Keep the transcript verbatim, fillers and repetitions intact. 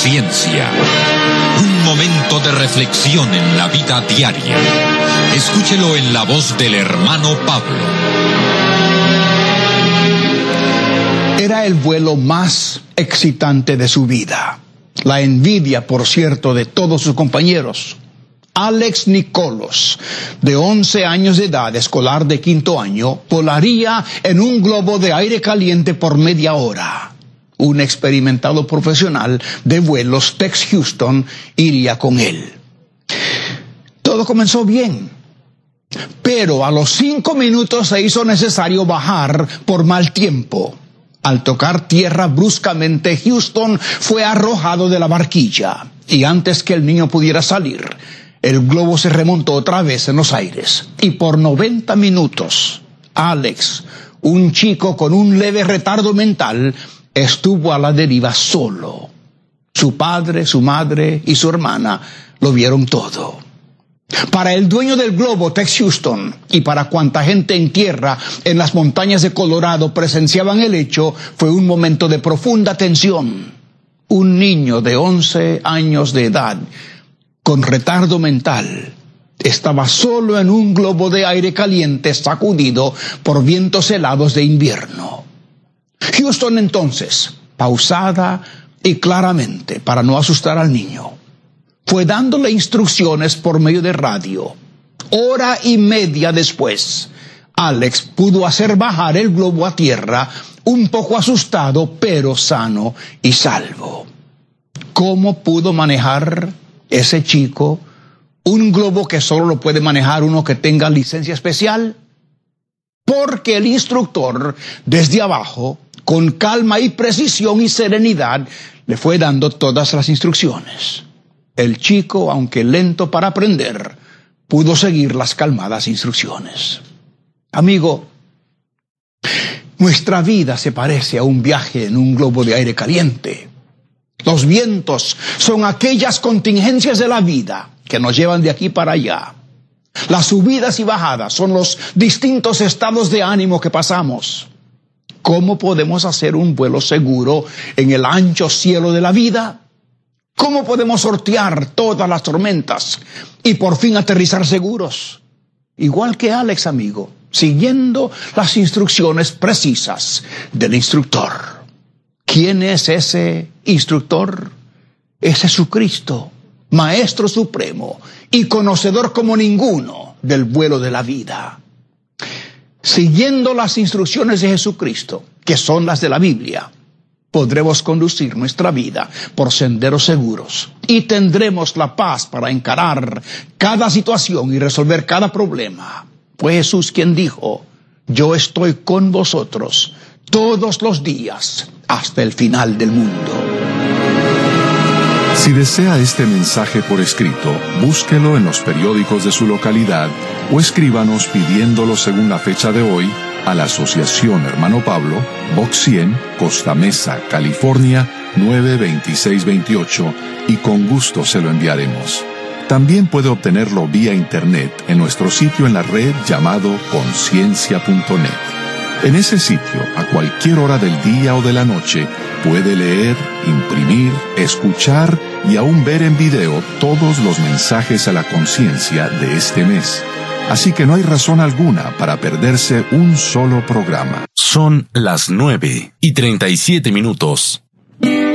Conciencia. Un momento de reflexión en la vida diaria. Escúchelo en la voz del hermano Pablo. Era el vuelo más excitante de su vida. La envidia, por cierto, de todos sus compañeros. Alex Nicolos, de once años de edad, escolar de quinto año, volaría en un globo de aire caliente por media hora. Un experimentado profesional de vuelos, Tex Houston, iría con él. Todo comenzó bien, pero a los cinco minutos se hizo necesario bajar por mal tiempo. Al tocar tierra bruscamente, Houston fue arrojado de la barquilla, y antes que el niño pudiera salir, el globo se remontó otra vez en los aires, y por noventa minutos, Alex, un chico con un leve retardo mental, estuvo a la deriva solo. Su padre, su madre y su hermana lo vieron todo. Para el dueño del globo, Tex Houston, y para cuanta gente en tierra en las montañas de Colorado presenciaban el hecho, fue un momento de profunda tensión. Un niño de once años de edad, con retardo mental, estaba solo en un globo de aire caliente sacudido por vientos helados de invierno. Houston entonces, pausada y claramente, para no asustar al niño, fue dándole instrucciones por medio de radio. Hora y media después, Alex pudo hacer bajar el globo a tierra, un poco asustado, pero sano y salvo. ¿Cómo pudo manejar ese chico un globo que solo lo puede manejar uno que tenga licencia especial? Porque el instructor, desde abajo, con calma y precisión y serenidad, le fue dando todas las instrucciones. El chico, aunque lento para aprender, pudo seguir las calmadas instrucciones. Amigo, nuestra vida se parece a un viaje en un globo de aire caliente. Los vientos son aquellas contingencias de la vida que nos llevan de aquí para allá. Las subidas y bajadas son los distintos estados de ánimo que pasamos. ¿Cómo podemos hacer un vuelo seguro en el ancho cielo de la vida? ¿Cómo podemos sortear todas las tormentas y por fin aterrizar seguros? Igual que Alex, amigo, siguiendo las instrucciones precisas del instructor. ¿Quién es ese instructor? Es Jesucristo, Maestro Supremo y conocedor como ninguno del vuelo de la vida. Siguiendo las instrucciones de Jesucristo, que son las de la Biblia, podremos conducir nuestra vida por senderos seguros y tendremos la paz para encarar cada situación y resolver cada problema. Fue Jesús quien dijo: yo estoy con vosotros todos los días hasta el final del mundo. Si desea este mensaje por escrito, búsquelo en los periódicos de su localidad o escríbanos pidiéndolo según la fecha de hoy a la Asociación Hermano Pablo, Box cien, Costa Mesa, California, nueve veintiséis veintiocho, y con gusto se lo enviaremos. También puede obtenerlo vía internet en nuestro sitio en la red llamado conciencia punto net. En ese sitio, a cualquier hora del día o de la noche, puede leer, imprimir, escuchar y aún ver en video todos los mensajes a la conciencia de este mes. Así que no hay razón alguna para perderse un solo programa. Son las nueve y treinta y siete minutos.